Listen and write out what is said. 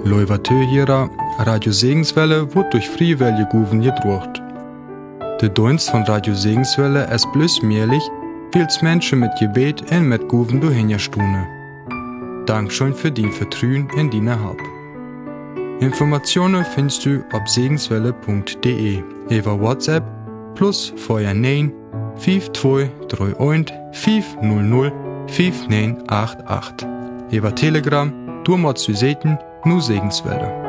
Leuvatö Radio Segenswelle wird durch Freiwillige Guven gedruckt. Der Dienst von Radio Segenswelle ist bloß möglich, weil es Menschen mit Gebet und mit Guven durchhinterstunden. Dankeschön für dein Vertrauen in deine Hab. Informationen findest du auf segenswelle.de über WhatsApp plus vorher 9 5231 500 5988. Über Telegram, du machst du Seiten, nur Segenswelle.